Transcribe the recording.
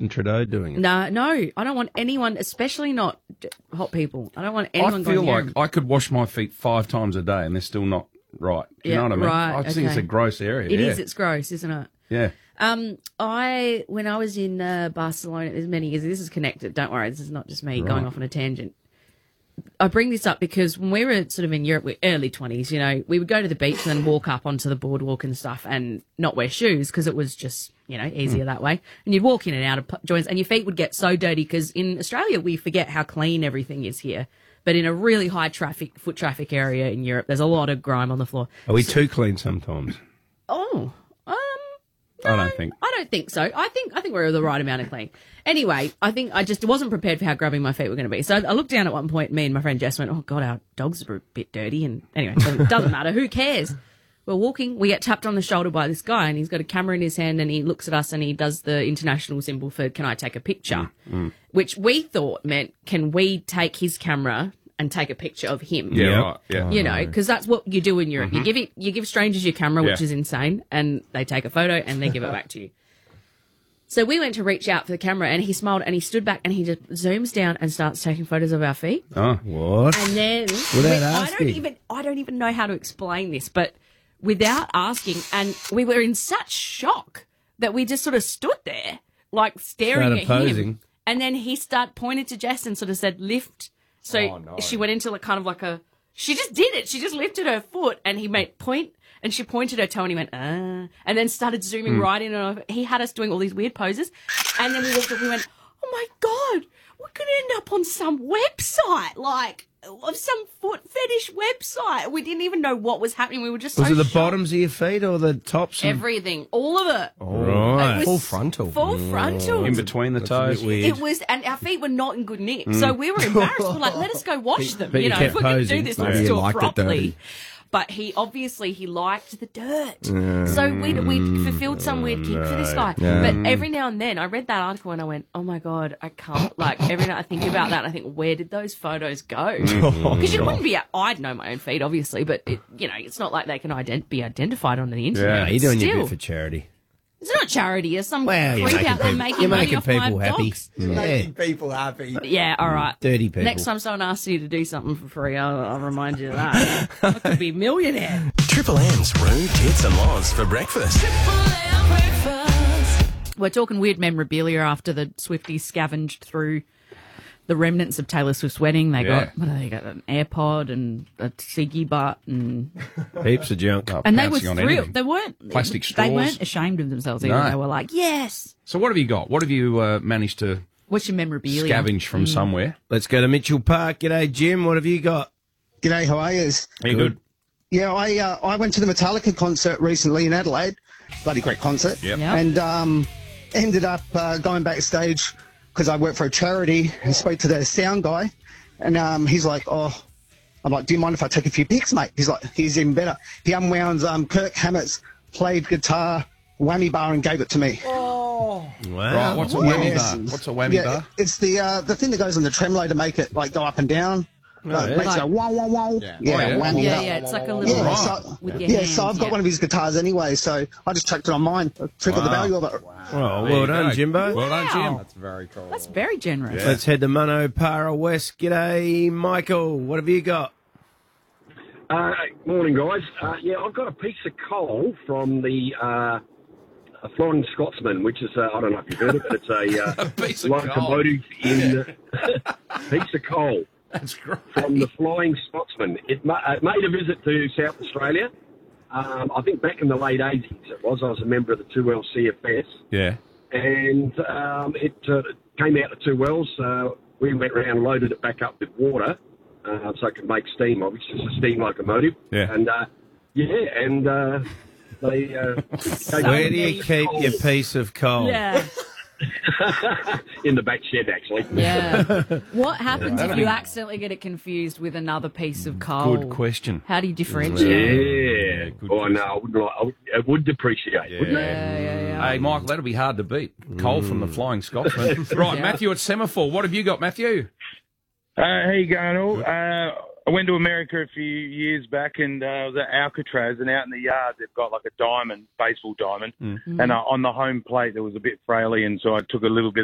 Justin Trudeau doing it? No, I don't want anyone, especially not hot people. I don't want anyone I feel going like I could wash my feet 5 times a day and they're still not right. Do you know what I mean? Right, I think it's a gross area. It is. It's gross, isn't it? Yeah. When I was in Barcelona, there's many years. This is connected. Don't worry, this is not just me going off on a tangent. I bring this up because when we were sort of in Europe, we're early 20s, you know, we would go to the beach and then walk up onto the boardwalk and stuff and not wear shoes because it was just, you know, easier that way. And you'd walk in and out of joints and your feet would get so dirty because in Australia we forget how clean everything is here. But in a really high foot traffic area in Europe, there's a lot of grime on the floor. Are we too clean sometimes? Oh, I don't think. I don't think so. I think we're the right amount of clean. Anyway, I think I just wasn't prepared for how grubby my feet were going to be. So I looked down at one point, me and my friend Jess went, oh, God, our dogs are a bit dirty. And anyway, it doesn't matter. Who cares? We're walking. We get tapped on the shoulder by this guy and he's got a camera in his hand and he looks at us and he does the international symbol for, can I take a picture? Which we thought meant, can we take his camera and take a picture of him? Yeah, right. Yeah. You know, because that's what you do in Europe. You give strangers your camera, which is insane, and they take a photo and they give it back to you. So we went to reach out for the camera, and he smiled and he stood back and he just zooms down and starts taking photos of our feet. Oh, what? And then I don't even know how to explain this, but without asking, and we were in such shock that we just sort of stood there, like staring at him. And then he pointed to Jess and sort of said, lift. So she went into she just did it. She just lifted her foot and he made point and she pointed her toe and he went, and then started zooming right in. And he had us doing all these weird poses. And then we went, oh my God, we could end up on some website, like of some foot fetish website. We didn't even know what was happening. We were just Was so it the shocked. bottoms of your feet or the tops? Everything, all of it. Right. It was Full frontal. Full frontal. in between the toes. Weird. It was, and our feet were not in good nick. So we were embarrassed. We're like, let us go wash them. But you If kept we're going to do posing. this, Yeah. let's You do it liked it properly. dirty. But he liked the dirt. So we fulfilled some weird kink for this guy. But every now and then, I read that article and I went, oh my God, I can't. Like, every night I think about that and I think, where did those photos go? Because you wouldn't be, I'd know my own feet, obviously, but it's not like they can be identified on the internet. Yeah, you're doing your Still. bit for charity. It's not charity. It's some Well, you're creep making out there people- making you're money making off my people happy. dogs. Yeah. People happy. Yeah, all right. Dirty people. Next time someone asks you to do something for free, I'll remind you of that. I could be a millionaire. Triple M's Rude Hits and Laws for breakfast. We're talking weird memorabilia after the Swifties scavenged through the remnants of Taylor Swift's wedding. They got an AirPod and a ciggy butt and Heaps of junk. and they were pouncing on thrilled. anything. They weren't Plastic They straws. weren't ashamed of themselves either. No. They were like, yes. So what have you got? What have you managed to What's your memorabilia? scavenge from somewhere? Let's go to Mitchell Park. G'day, Jim. What have you got? G'day, how are you? Are you good? Yeah, I went to the Metallica concert recently in Adelaide. Bloody great concert. Yep. Yeah. And ended up going backstage because I work for a charity and spoke to the sound guy. And he's like, I'm like, do you mind if I take a few pics, mate? He's like, he's even better. He unwound Kirk Hammett's played guitar whammy bar and gave it to me. Wow. Right, what's a whammy Yes. bar? What's a whammy bar? It's the thing that goes on the tremolo to make it like go up and down. yeah. Makes it go wow, wow, wow. Whammy Yeah, up. yeah, it's like a little Yeah, so, with your hands, so I've got one of his guitars anyway, so I just chucked it on mine. Triggered the value of it. Oh, There well you done, go. Jimbo. Well done, Jim. That's very cool. That's very generous. Let's head to Monopara West. G'day, Michael. What have you got? Morning, guys. I've got a piece of coal from the Flying Scotsman, which is, I don't know if you've heard of it, it's A a piece of locomotive piece of coal That's great. from the Flying Scotsman. It made a visit to South Australia. I think back in the late 80s it was. I was a member of the 2L CFS. Yeah. And it came out of 2Ls. We went around and loaded it back up with water so it could make steam. Obviously, it's a steam locomotive. Yeah. And, they... Where do you keep your piece of coal? Yeah. in the back shed, actually. Yeah. What happens if you accidentally get it confused with another piece of coal? Good question. How do you differentiate? Yeah. good Oh, no, I would depreciate, wouldn't it? Yeah. Hey, Michael, that'll be hard to beat. Cole from the Flying Scotsman. Right, Yeah. Matthew at Semaphore. What have you got, Matthew? How you going, all? I went to America a few years back, and I was at Alcatraz, and out in the yard they've got like a diamond, baseball diamond, and on the home plate there was a bit fraily, and so I took a little bit